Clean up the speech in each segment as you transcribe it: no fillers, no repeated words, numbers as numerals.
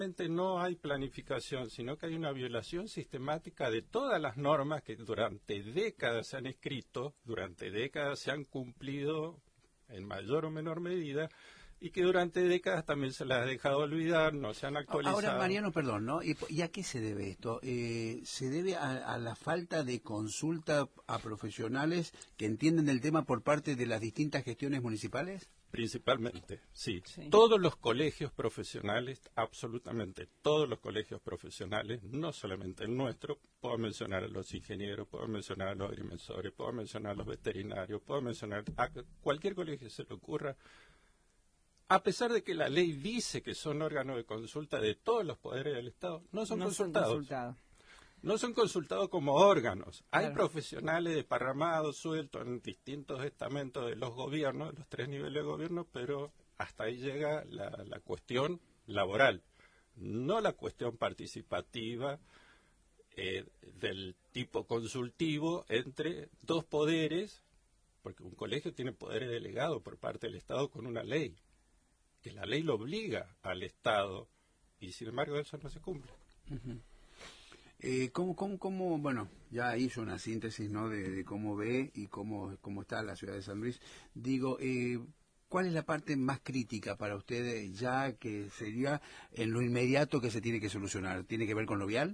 no hay planificación, sino que hay una violación sistemática de todas las normas que durante décadas se han escrito, durante décadas se han cumplido en mayor o menor medida, y que durante décadas también se las ha dejado olvidar, no se han actualizado. Ahora, Mariano, perdón, ¿no? ¿Y a qué se debe esto? ¿Se debe a la falta de consulta a profesionales que entienden el tema por parte de las distintas gestiones municipales? Principalmente, sí. Todos los colegios profesionales, absolutamente todos los colegios profesionales, no solamente el nuestro, puedo mencionar a los ingenieros, puedo mencionar a los agrimensores, puedo mencionar a los veterinarios, puedo mencionar a cualquier colegio que se le ocurra, a pesar de que la ley dice que son órganos de consulta de todos los poderes del Estado, no son consultados. No son consultados como órganos. Claro. Hay profesionales desparramados, sueltos en distintos estamentos de los gobiernos, de los 3 niveles de gobierno, pero hasta ahí llega la cuestión laboral, no la cuestión participativa del tipo consultivo entre dos poderes, porque un colegio tiene poderes delegados por parte del Estado con una ley, que la ley lo obliga al Estado, y sin embargo eso no se cumple. ¿Cómo, bueno, ya hizo una síntesis, ¿no?, de cómo ve y cómo está la ciudad de San Luis? Digo, ¿cuál es la parte más crítica para ustedes, ya que sería en lo inmediato que se tiene que solucionar? ¿Tiene que ver con lo vial?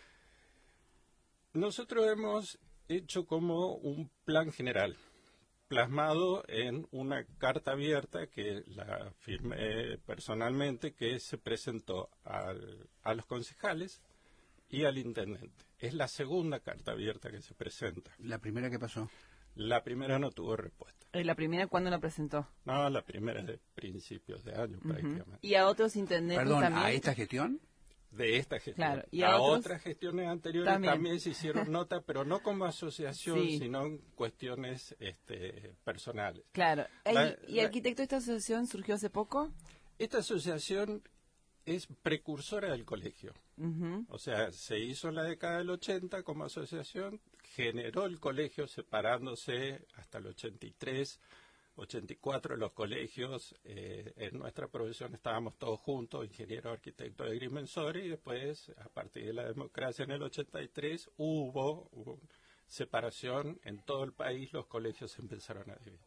Nosotros hemos hecho como un plan general, plasmado en una carta abierta que la firmé personalmente, que se presentó a los concejales y al intendente. Es la segunda carta abierta que se presenta. ¿La primera qué pasó? La primera no tuvo respuesta. ¿Y la primera cuándo la presentó? No, la primera es de principios de año prácticamente. ¿Y a otros intendentes Perdón, también? ¿a esta gestión? De esta gestión. Claro. ¿Y a otras gestiones anteriores también se hicieron nota, pero no como asociación, sino en cuestiones personales. Claro. ¿Y arquitecto, esta asociación surgió hace poco? Esta asociación es precursora del colegio. O sea, se hizo en la década del 80 como asociación, generó el colegio separándose hasta el 83, 84 los colegios. En nuestra profesión estábamos todos juntos, ingenieros, arquitectos, agrimensores, y después, a partir de la democracia en el 83, hubo separación en todo el país, los colegios se empezaron a dividir.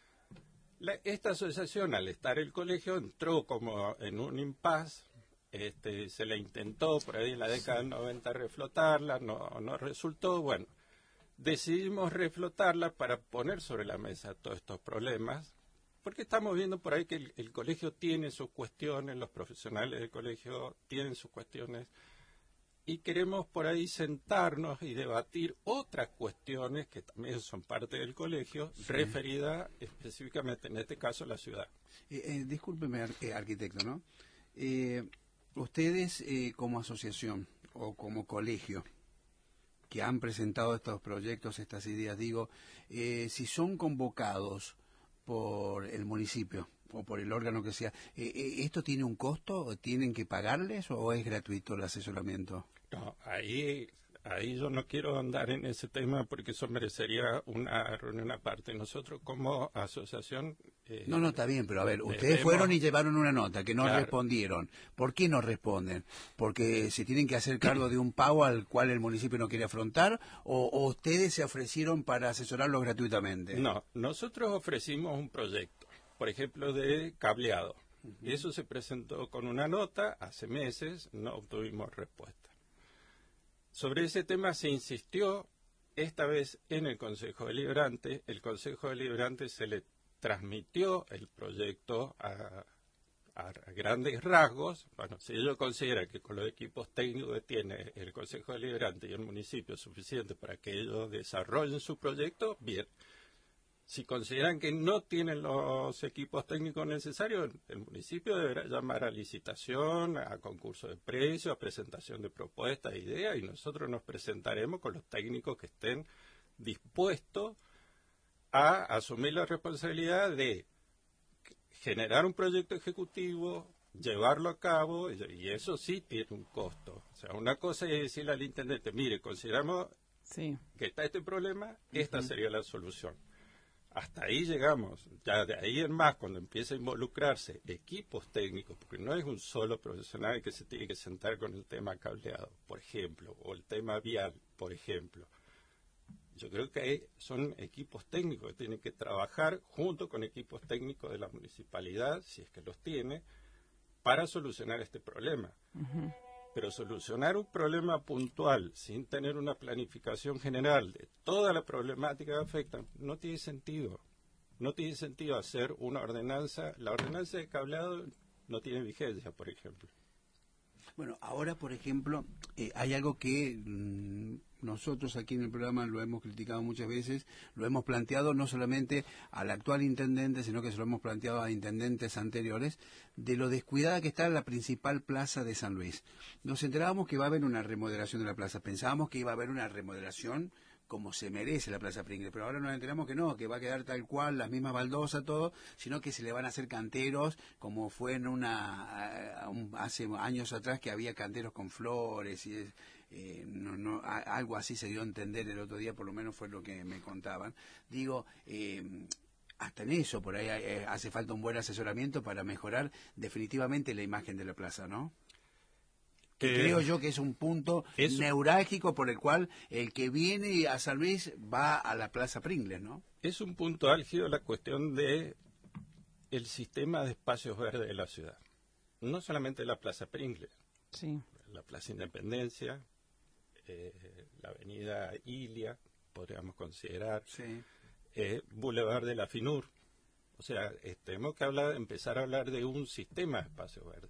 Esta asociación, al estar el colegio, entró como en un impasse. Se le intentó por ahí en la década del 90 reflotarla, no resultó. Bueno, decidimos reflotarla para poner sobre la mesa todos estos problemas, porque estamos viendo por ahí que el colegio tiene sus cuestiones, los profesionales del colegio tienen sus cuestiones, y queremos por ahí sentarnos y debatir otras cuestiones que también son parte del colegio, referida específicamente, en este caso, a la ciudad. Discúlpeme, arquitecto, ¿no? Ustedes, como asociación o como colegio, que han presentado estos proyectos, estas ideas, digo, si son convocados por el municipio o por el órgano que sea, ¿esto tiene un costo? ¿Tienen que pagarles o es gratuito el asesoramiento? No, ahí yo no quiero andar en ese tema porque eso merecería una reunión aparte. Nosotros como asociación... No, está bien, pero a ver, ustedes fueron y llevaron una nota que no respondieron. ¿Por qué no responden? ¿Porque se tienen que hacer cargo de un pago al cual el municipio no quiere afrontar? ¿O ustedes se ofrecieron para asesorarlos gratuitamente? No, nosotros ofrecimos un proyecto, por ejemplo, de cableado. Y eso se presentó con una nota hace meses, no obtuvimos respuesta. Sobre ese tema se insistió esta vez en el Consejo Deliberante. El Consejo Deliberante se le transmitió el proyecto a grandes rasgos. Bueno, si ellos consideran que con los equipos técnicos que tiene el Consejo Deliberante y el municipio es suficiente para que ellos desarrollen su proyecto, bien. Si consideran que no tienen los equipos técnicos necesarios, el municipio deberá llamar a licitación, a concurso de precios, a presentación de propuestas, ideas, y nosotros nos presentaremos con los técnicos que estén dispuestos a asumir la responsabilidad de generar un proyecto ejecutivo, llevarlo a cabo, y eso sí tiene un costo. O sea, una cosa es decirle al intendente, mire, consideramos que está este problema, esta sería la solución. hasta ahí llegamos. Ya de ahí en más, cuando empieza a involucrarse equipos técnicos, porque no es un solo profesional que se tiene que sentar con el tema cableado, por ejemplo, o el tema vial, por ejemplo. Yo creo que son equipos técnicos que tienen que trabajar junto con equipos técnicos de la municipalidad, si es que los tiene, para solucionar este problema. Uh-huh. Pero solucionar un problema puntual sin tener una planificación general de toda la problemática que afecta no tiene sentido. No tiene sentido hacer una ordenanza. La ordenanza de cableado no tiene vigencia, por ejemplo. Bueno, ahora, por ejemplo, hay algo que nosotros aquí en el programa lo hemos criticado muchas veces, lo hemos planteado no solamente al actual intendente, sino que se lo hemos planteado a intendentes anteriores, de lo descuidada que está la principal plaza de San Luis. Nos enterábamos que iba a haber una remodelación de la plaza, pensábamos que iba a haber una remodelación como se merece la Plaza Pringles, pero ahora nos enteramos que no, que va a quedar tal cual, las mismas baldosas, todo, sino que se le van a hacer canteros, como fue en hace años atrás que había canteros con flores, y algo así se dio a entender el otro día, por lo menos fue lo que me contaban. Digo, hasta en eso, por ahí hace falta un buen asesoramiento para mejorar definitivamente la imagen de la plaza, ¿no? Creo yo que es un punto neurálgico por el cual el que viene a San Luis va a la Plaza Pringles, ¿no? Es un punto álgido la cuestión de el sistema de espacios verdes de la ciudad. No solamente la Plaza Pringles, sí, la Plaza Independencia, la Avenida Ilia, podríamos considerar, sí. Boulevard de la Finur. O sea, tenemos que empezar a hablar de un sistema de espacios verdes.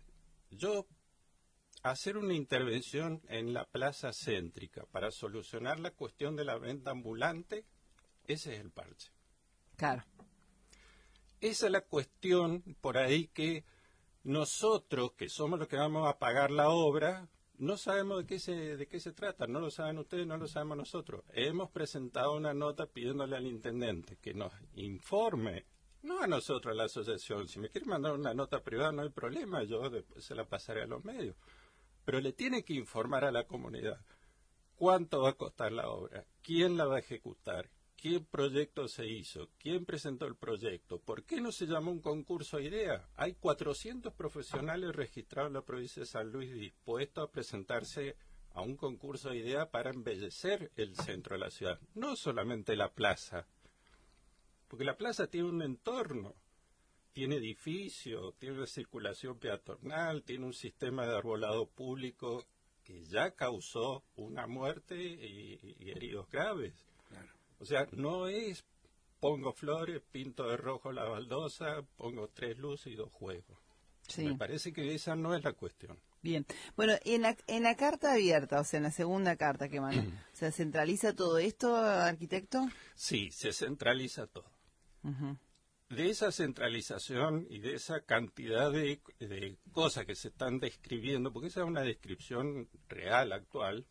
Hacer una intervención en la plaza céntrica para solucionar la cuestión de la venta ambulante, ese es el parche. Claro. Esa es la cuestión por ahí que nosotros, que somos los que vamos a pagar la obra, no sabemos de qué se trata, no lo saben ustedes, no lo sabemos nosotros. Hemos presentado una nota pidiéndole al intendente que nos informe, no a nosotros, a la asociación. Si me quiere mandar una nota privada no hay problema, yo después se la pasaré a los medios. Pero le tiene que informar a la comunidad cuánto va a costar la obra, quién la va a ejecutar, qué proyecto se hizo, quién presentó el proyecto, por qué no se llamó un concurso de ideas. Hay 400 profesionales registrados en la provincia de San Luis dispuestos a presentarse a un concurso de ideas para embellecer el centro de la ciudad, no solamente la plaza, porque la plaza tiene un entorno. Tiene edificios, tiene una circulación peatonal, tiene un sistema de arbolado público que ya causó una muerte y heridos graves. Claro. O sea, no es pongo flores, pinto de rojo la baldosa, pongo 3 luces y 2 juegos. Sí. Me parece que esa no es la cuestión. Bien. Bueno, en la carta abierta, o sea, en la segunda carta que manda, ¿se centraliza todo esto, arquitecto? Sí, se centraliza todo. Uh-huh. De esa centralización y de esa cantidad de cosas que se están describiendo, porque esa es una descripción real, actual,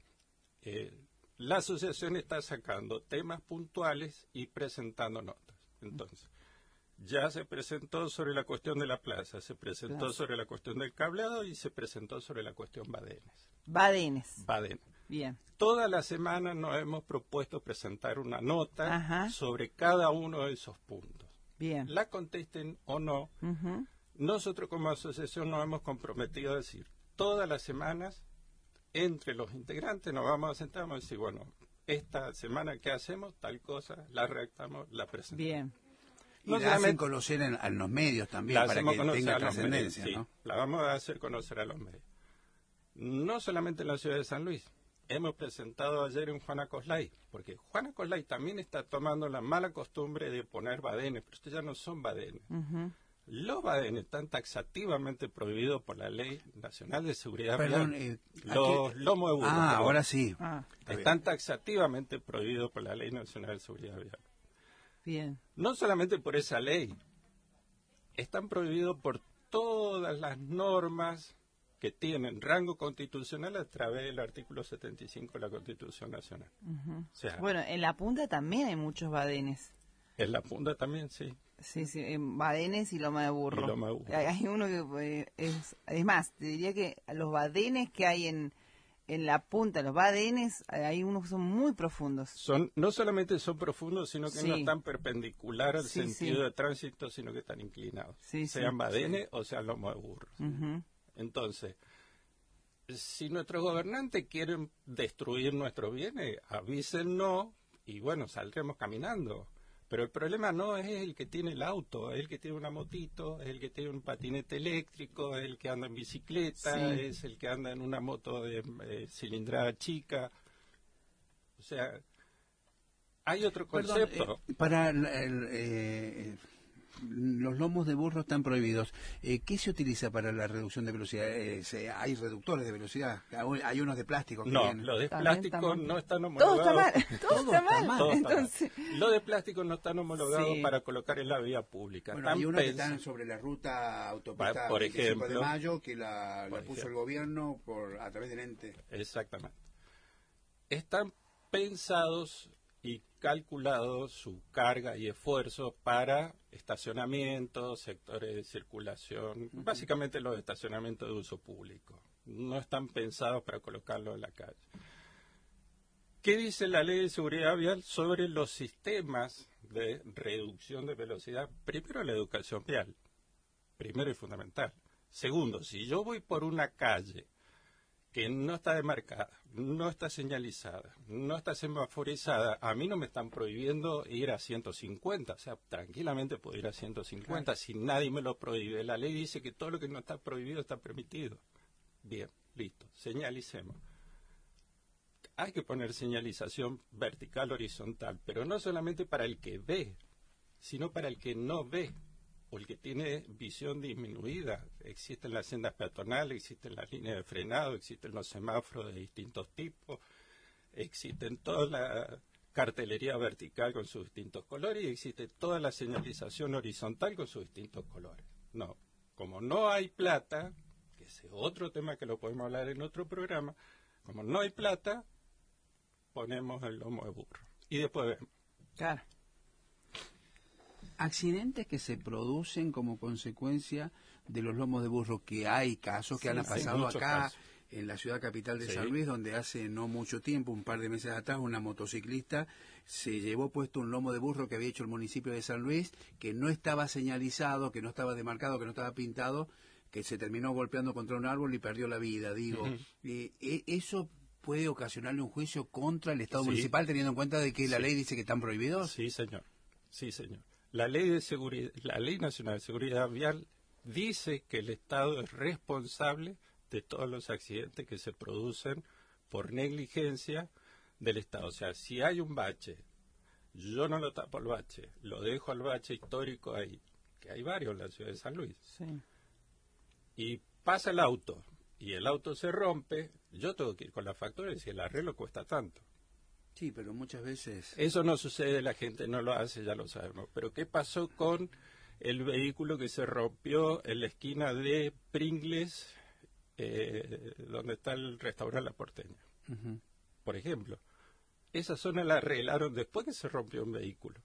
la asociación está sacando temas puntuales y presentando notas. Entonces, ya se presentó sobre la cuestión de la plaza, se presentó sobre la cuestión del cableado y se presentó sobre la cuestión Badenes. Bien. Toda la semana nos hemos propuesto presentar una nota sobre cada uno de esos puntos. Bien. La contesten o no, nosotros como asociación nos hemos comprometido a decir, todas las semanas, entre los integrantes nos vamos a sentar, vamos a decir, bueno, esta semana que hacemos, tal cosa, la redactamos, la presentamos. Bien. Y la hacen conocer en los medios también, para que tenga trascendencia, medios, ¿no? Sí, la vamos a hacer conocer a los medios. No solamente en la ciudad de San Luis. Hemos presentado ayer en Juana Coslay, porque Juana Coslay también está tomando la mala costumbre de poner badenes, pero estos ya no son badenes. Los badenes están taxativamente prohibidos por la Ley Nacional de Seguridad Vial. Los lomos de burro. Ahora sí. Están taxativamente prohibidos por la Ley Nacional de Seguridad Vial. Bien. No solamente por esa ley, están prohibidos por todas las normas que tienen rango constitucional a través del artículo 75 de la Constitución Nacional. Uh-huh. O sea, bueno, en la punta también hay muchos badenes. En la punta también, sí. Sí, en badenes y loma de burro. Hay uno que es más, te diría que los badenes que hay en en la punta, los badenes, hay unos que son muy profundos. No solamente son profundos, sino que Sí. no están perpendicular al Sí, sentido sí. de tránsito, sino que están inclinados. Sí, sean sí. badenes o sean lomos de burro. Ujú. Entonces, si nuestros gobernantes quieren destruir nuestros bienes, avísennos y bueno, saldremos caminando. Pero el problema no es el que tiene el auto, es el que tiene una motito, es el que tiene un patinete eléctrico, es el que anda en bicicleta, Sí. es el que anda en una moto de cilindrada chica. O sea, hay otro concepto. Para los lomos de burro están prohibidos. ¿Qué se utiliza para la reducción de velocidad? ¿Hay reductores de velocidad? ¿Hay unos de plástico? Que No, vienen? los de También plástico estamos- no están Todo homologados. está mal, todo está mal. Todo está mal. Entonces, Los de plástico no están homologados Sí. para colocar en la vía pública. Bueno, hay unos que están sobre la ruta autopista Por 25 de ejemplo. mayo que la Por puso ejemplo. el gobierno a través del ente. Exactamente. Están pensados y calculados su carga y esfuerzo para estacionamientos, sectores de circulación, básicamente los estacionamientos de uso público. No están pensados para colocarlos en la calle. ¿Qué dice la Ley de Seguridad Vial sobre los sistemas de reducción de velocidad? Primero, la educación vial, primero y fundamental. Segundo, si yo voy por una calle que no está demarcada, no está señalizada, no está semaforizada, a mí no me están prohibiendo ir a 150, o sea, tranquilamente puedo ir a 150, Claro. si nadie me lo prohíbe. La ley dice que todo lo que no está prohibido está permitido. Bien, listo, señalicemos. Hay que poner señalización vertical, horizontal, pero no solamente para el que ve, sino para el que no ve, o el que tiene visión disminuida. Existen las sendas peatonales, existen las líneas de frenado, existen los semáforos de distintos tipos, existen toda la cartelería vertical con sus distintos colores y existe toda la señalización horizontal con sus distintos colores. No, como no hay plata, que ese es otro tema que lo podemos hablar en otro programa, como no hay plata, ponemos el lomo de burro. Y después vemos. claro. Accidentes que se producen como consecuencia de los lomos de burro, que hay casos que Sí, han sí, pasado muchos acá casos. en la ciudad capital de Sí. San Luis, donde hace no mucho tiempo, un par de meses atrás, una motociclista se llevó puesto un lomo de burro que había hecho el municipio de San Luis, que no estaba señalizado, que no estaba demarcado, que no estaba pintado, que se terminó golpeando contra un árbol y perdió la vida. Digo, ¿eso puede ocasionarle un juicio contra el Estado Sí. municipal, teniendo en cuenta de que la Sí. ley dice que están prohibidos? Sí, señor. Sí, señor. La Ley de Seguridad, la Ley Nacional de Seguridad Vial dice que el Estado es responsable de todos los accidentes que se producen por negligencia del Estado. O sea, si hay un bache, yo no lo tapo el bache, lo dejo al bache histórico ahí, que hay varios en la ciudad de San Luis, Sí. y pasa el auto, y el auto se rompe, yo tengo que ir con la factura y decir, el arreglo cuesta tanto. Sí, pero muchas veces... Eso no sucede, la gente no lo hace, ya lo sabemos. Pero ¿qué pasó con el vehículo que se rompió en la esquina de Pringles, donde está el restaurante La Porteña? Ujú. Por ejemplo, esa zona la arreglaron después que se rompió un vehículo.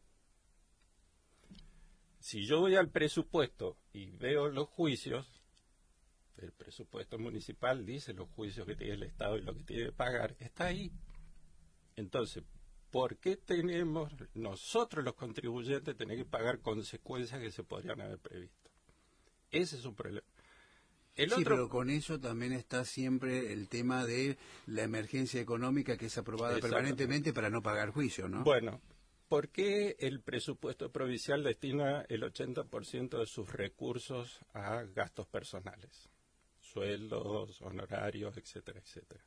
Si yo voy al presupuesto y veo los juicios, el presupuesto municipal dice los juicios que tiene el Estado y lo que tiene que pagar, está ahí. Entonces, ¿por qué tenemos nosotros los contribuyentes tener que pagar consecuencias que se podrían haber previsto? Ese es un problema. El Sí, otro, pero con eso también está siempre el tema de la emergencia económica que es aprobada Exactamente. permanentemente para no pagar juicio, ¿no? bueno, ¿por qué el presupuesto provincial destina el 80% de sus recursos a gastos personales? Sueldos, honorarios, etcétera, etcétera.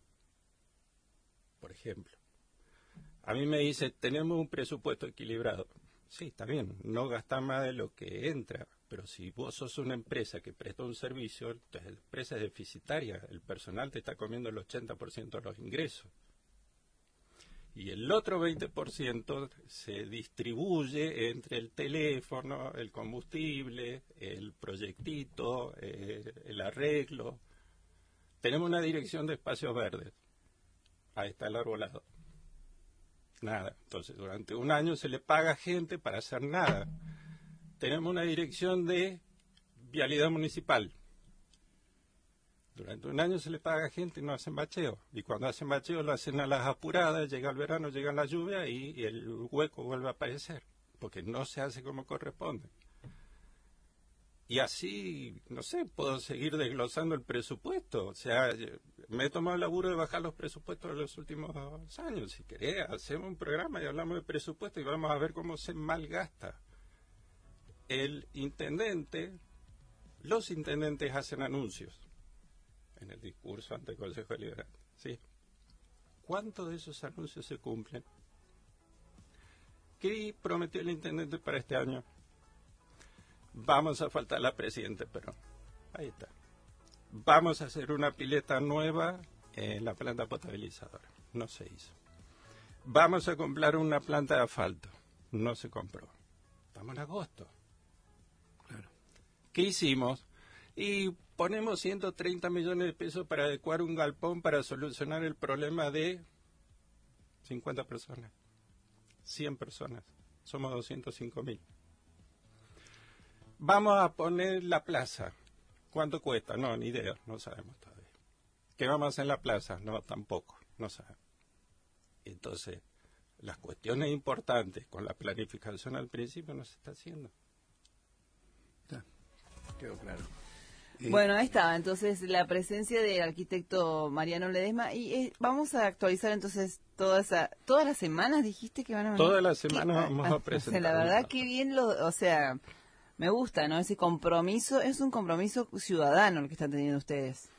Por ejemplo, a mí me dice, tenemos un presupuesto equilibrado. Sí, está bien, no gasta más de lo que entra, pero si vos sos una empresa que presta un servicio, entonces la empresa es deficitaria, el personal te está comiendo el 80% de los ingresos. Y el otro 20% se distribuye entre el teléfono, el combustible, el proyectito, el arreglo. Tenemos una dirección de espacios verdes. Ahí está el arbolado. Nada. Entonces, durante un año se le paga gente para hacer nada. Tenemos una dirección de vialidad municipal. Durante un año se le paga a gente y no hacen bacheo. Y cuando hacen bacheo lo hacen a las apuradas, llega el verano, llega la lluvia y el hueco vuelve a aparecer, porque no se hace como corresponde. Y así, no sé, puedo seguir desglosando el presupuesto. O sea, me he tomado el laburo de bajar los presupuestos de los últimos años. Si querés, hacemos un programa y hablamos de presupuesto y vamos a ver cómo se malgasta. El intendente, los intendentes hacen anuncios en el discurso ante el Consejo Deliberante, ¿sí? ¿Cuántos de esos anuncios se cumplen? ¿Qué prometió el intendente para este año? Vamos a faltar la presidenta Perón. Ahí está. Vamos a hacer una pileta nueva en la planta potabilizadora. No se hizo. Vamos a comprar una planta de asfalto. No se compró. Estamos en agosto. Claro. ¿Qué hicimos? Y ponemos 130 millones de pesos para adecuar un galpón para solucionar el problema de 50 personas. 100 personas. Somos 205.000. Vamos a poner la plaza. ¿Cuánto cuesta? No, ni idea, no sabemos todavía. ¿Qué vamos a hacer en la plaza? No, tampoco, no sabemos. Entonces, las cuestiones importantes con la planificación al principio no se está haciendo. Está, quedó claro. Bueno, ahí está, entonces la presencia del arquitecto Mariano Ledesma. Y vamos a actualizar entonces todas las semanas, dijiste que van a... Todas las semanas vamos a presentar. O sea, la verdad que bien o sea... Me gusta, ¿no? Ese compromiso, es un compromiso ciudadano el que están teniendo ustedes.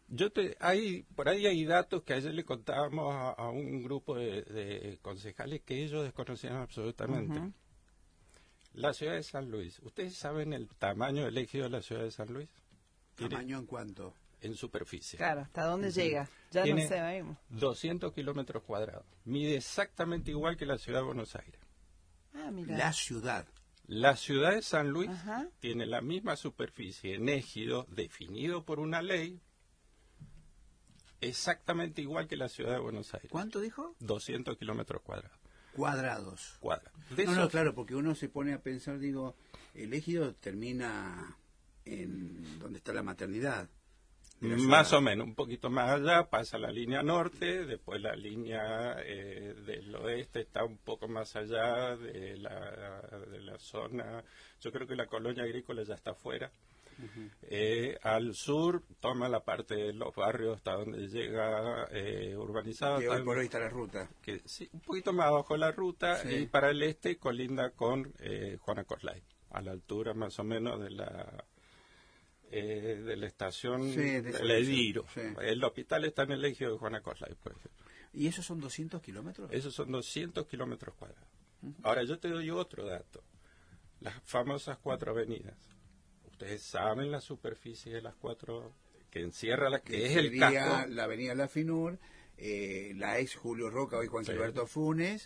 Por ahí hay datos que ayer le contábamos a un grupo de concejales que ellos desconocían absolutamente. Uh-huh. La ciudad de San Luis, ¿ustedes saben el tamaño del ejido de la ciudad de San Luis? ¿Tamaño en cuánto? En superficie. Claro, ¿hasta dónde llega? Ya Tiene no sé, vemos. 200 kilómetros cuadrados. Mide exactamente igual que la ciudad de Buenos Aires. Ah, mira. La ciudad. La ciudad de San Luis Ajá. tiene la misma superficie en ejido definido por una ley, exactamente igual que la ciudad de Buenos Aires. ¿Cuánto dijo? 200 kilómetros cuadrados. Cuadrados. No, claro, porque uno se pone a pensar, digo, el ejido termina en donde está la maternidad. Más o menos, un poquito más allá pasa la línea norte, después la línea del oeste está un poco más allá de la zona, yo creo que la colonia agrícola ya está afuera. Uh-huh. Al sur toma la parte de los barrios hasta donde llega urbanizado. Que hoy por hoy está la ruta. Que, sí, un poquito más abajo de la ruta, sí. Y para el este colinda con Juana Corlay, a la altura más o menos de la estación del Ediro. Sí. El hospital está en el ejido de Juana Corlay, por ejemplo. ¿Y esos son 200 kilómetros? Esos son 200 kilómetros cuadrados. Uh-huh. Ahora, yo te doy otro dato. Las famosas 4 avenidas. Ustedes saben la superficie de las 4 que encierra que es el casco. La avenida La Finur, la ex Julio Roca, hoy Juan Gilberto Funes,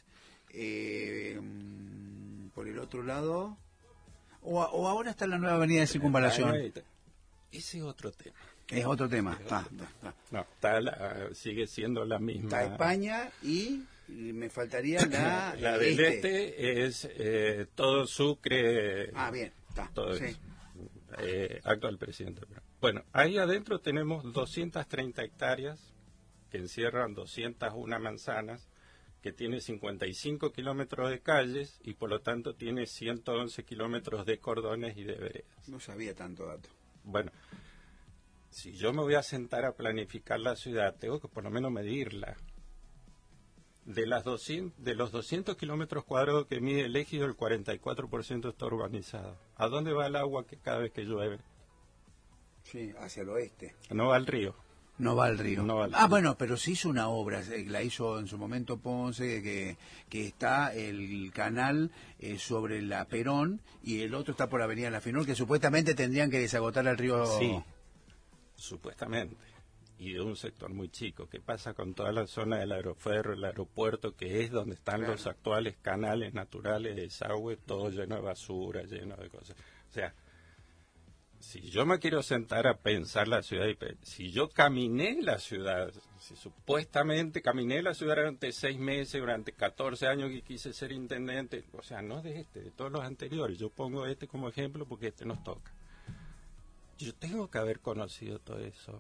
por el otro lado, o ahora está la nueva avenida de Circunvalación. Ese es otro tema. Es otro tema. No, sigue siendo la misma. Está España y me faltaría la del este es todo Sucre. Ah, bien, está. Todo sí. Eso. Actual presidente. Bueno, ahí adentro tenemos 230 hectáreas que encierran 201 manzanas, que tiene 55 kilómetros de calles y por lo tanto tiene 111 kilómetros de cordones y de veredas. No sabía tanto dato. Bueno, si yo me voy a sentar a planificar la ciudad, tengo que por lo menos medirla. De los 200 kilómetros cuadrados que mide el ejido, el 44% está urbanizado. ¿A dónde va el agua que cada vez que llueve? Sí, hacia el oeste. No va al río. No va al río. No va al río. Bueno, pero se hizo una obra, la hizo en su momento Ponce, que está el canal sobre la Perón y el otro está por la avenida La Finur, que supuestamente tendrían que desagotar al río. Sí, supuestamente. Y de un sector muy chico. ¿Qué pasa con toda la zona del aeroferro, el aeropuerto, que es donde están los actuales canales naturales de desagüe, todo lleno de basura, lleno de cosas? O sea, si yo me quiero sentar a pensar la ciudad, si yo caminé la ciudad, si supuestamente caminé la ciudad durante 6 meses, durante 14 años que quise ser intendente, o sea, no de todos los anteriores, yo pongo como ejemplo porque nos toca. Yo tengo que haber conocido todo eso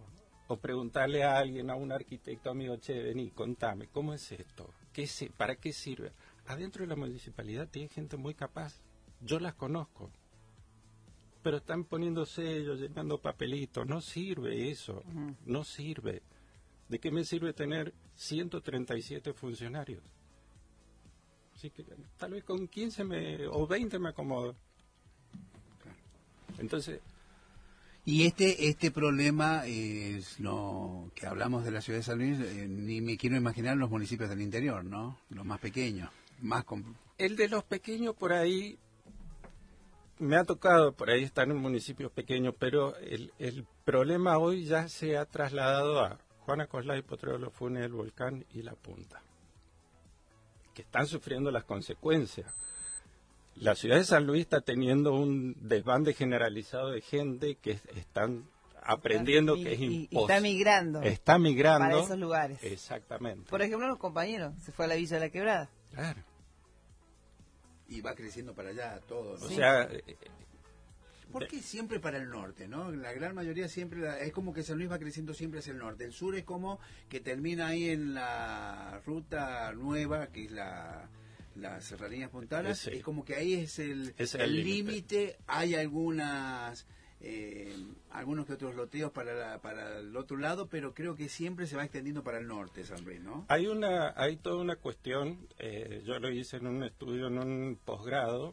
o preguntarle a alguien, a un arquitecto amigo, che, vení, contame, ¿cómo es esto? ¿Para qué sirve? Adentro de la municipalidad tiene gente muy capaz, yo las conozco, pero están poniendo sellos, llenando papelitos, no sirve eso, no sirve. ¿De qué me sirve tener 137 funcionarios? Así que tal vez con 15 o 20 me acomodo. Entonces... Y este problema es lo que hablamos de la ciudad de San Luis, ni me quiero imaginar los municipios del interior, ¿no? Los más pequeños, El de los pequeños por ahí, me ha tocado por ahí estar en municipios pequeños, pero el problema hoy ya se ha trasladado a Juana Coslay, Potrero Los Funes, El Volcán y La Punta, que están sufriendo las consecuencias. La ciudad de San Luis está teniendo un desbande generalizado de gente que están aprendiendo que es imposible. Está migrando. Está migrando. Para esos lugares. Exactamente. Por ejemplo, los compañeros, se fue a la Villa de la Quebrada. Claro. Y va creciendo para allá todo, ¿no? O sea... ¿Por qué siempre para el norte, no? La gran mayoría siempre, es como que San Luis va creciendo siempre hacia el norte. El sur es como que termina ahí en la ruta nueva, que es las Serranías Puntanas, sí. Es como que ahí es el límite. Hay algunos que otros loteos para el otro lado, pero creo que siempre se va extendiendo para el norte San Luis, ¿no? Hay toda una cuestión, yo lo hice en un estudio, en un posgrado,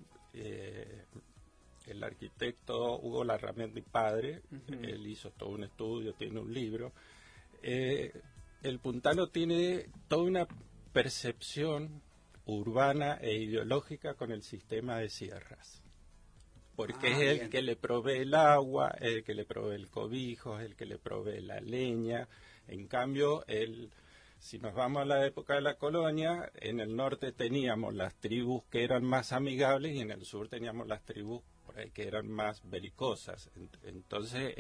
el arquitecto Hugo Larramendi padre, él hizo todo un estudio, tiene un libro. El puntano tiene toda una percepción urbana e ideológica con el sistema de sierras, porque es el que le provee el agua, el que le provee el cobijo, es el que le provee la leña. En cambio, si nos vamos a la época de la colonia, en el norte teníamos las tribus que eran más amigables y en el sur teníamos las tribus por ahí que eran más belicosas. Entonces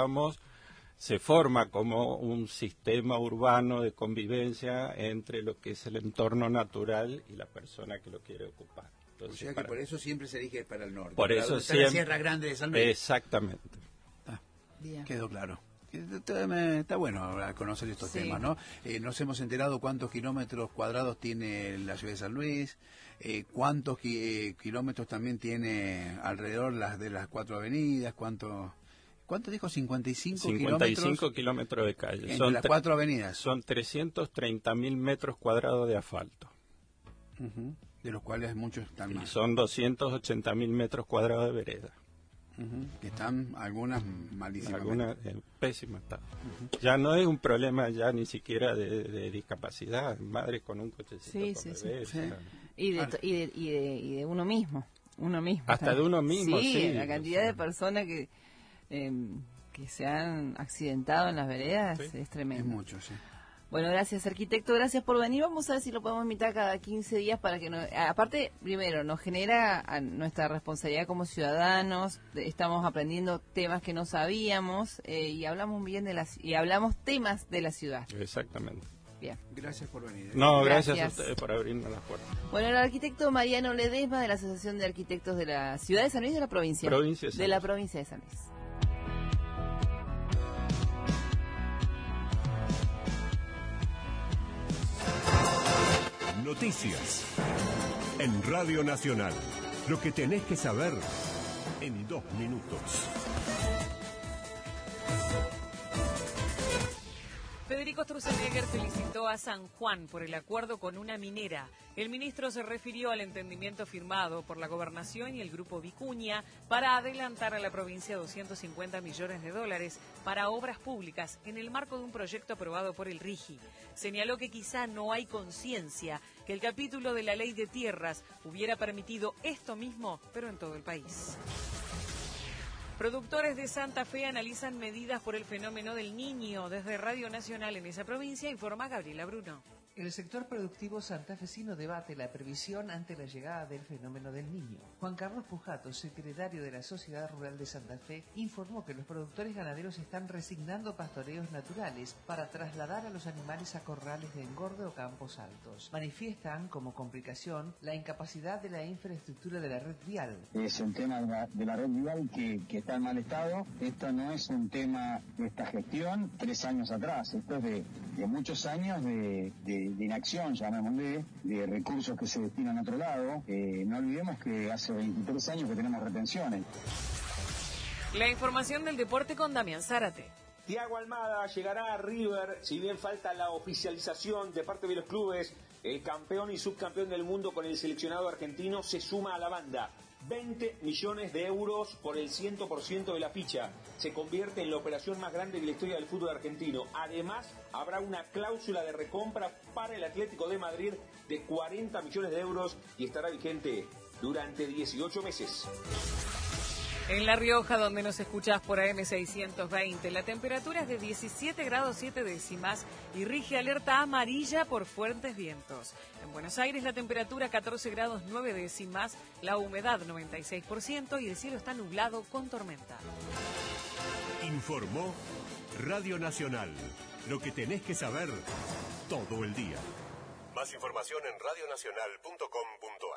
se forma como un sistema urbano de convivencia entre lo que es el entorno natural y la persona que lo quiere ocupar. Entonces, o sea que por eso siempre se elige para el norte. Por eso siempre. La Sierra Grande de San Luis. Exactamente. Quedó claro. Está bueno conocer estos temas, ¿no? Nos hemos enterado cuántos kilómetros cuadrados tiene la ciudad de San Luis, cuántos kilómetros también tiene alrededor de las 4 avenidas, ¿Cuánto dijo? 55 kilómetros de calle. Son las 4 avenidas. Son 330.000 metros cuadrados de asfalto. De los cuales muchos están más. Y son 280.000 metros cuadrados de vereda. Que están algunas malísimas. Algunas en pésimo estado. Ya no es un problema ya ni siquiera de discapacidad. Madres con un cochecito con bebés. Sí. Y de uno mismo. Hasta de uno mismo, sí. La cantidad de personas que se han accidentado en las veredas es tremendo. Es mucho, sí. Bueno, gracias arquitecto, gracias por venir. Vamos a ver si lo podemos invitar cada 15 días para que aparte, primero, nos genera nuestra responsabilidad como ciudadanos, estamos aprendiendo temas que no sabíamos y hablamos hablamos temas de la ciudad. Exactamente. Bien. Gracias por venir. No, gracias a ustedes por abrirnos las puertas. Bueno, el arquitecto Mariano Ledesma de la Asociación de Arquitectos de la Ciudad de San Luis, de la provincia. De la provincia de San Luis. Noticias en Radio Nacional. Lo que tenés que saber en 2 minutos. Federico Sturzenegger felicitó a San Juan por el acuerdo con una minera. El ministro se refirió al entendimiento firmado por la Gobernación y el Grupo Vicuña para adelantar a la provincia $250 millones para obras públicas en el marco de un proyecto aprobado por el RIGI. Señaló que quizá no hay conciencia que el capítulo de la Ley de Tierras hubiera permitido esto mismo, pero en todo el país. Productores de Santa Fe analizan medidas por el fenómeno del Niño. Desde Radio Nacional en esa provincia informa Gabriela Bruno. El sector productivo santafesino debate la previsión ante la llegada del fenómeno del Niño. Juan Carlos Pujato, secretario de la Sociedad Rural de Santa Fe, informó que los productores ganaderos están resignando pastoreos naturales para trasladar a los animales a corrales de engorde o campos altos. Manifiestan como complicación la incapacidad de la infraestructura de la red vial. Es el tema de la red vial que está en mal estado. Esto no es un tema de esta gestión 3 años atrás, esto es de muchos años de inacción, llamémosle, de recursos que se destinan a otro lado. No olvidemos que hace 23 años que tenemos retenciones. La información del deporte con Damián Zárate. Thiago Almada llegará a River, si bien falta la oficialización de parte de los clubes. El campeón y subcampeón del mundo con el seleccionado argentino se suma a la banda. 20 millones de euros por el 100% de la ficha. Se convierte en la operación más grande de la historia del fútbol argentino. Además, habrá una cláusula de recompra para el Atlético de Madrid de 40 millones de euros y estará vigente durante 18 meses. En La Rioja, donde nos escuchás por AM620, la temperatura es de 17 grados 7 décimas y rige alerta amarilla por fuertes vientos. En Buenos Aires la temperatura 14 grados 9 décimas, la humedad 96% y el cielo está nublado con tormenta. Informó Radio Nacional. Lo que tenés que saber todo el día. Más información en radionacional.com.ar.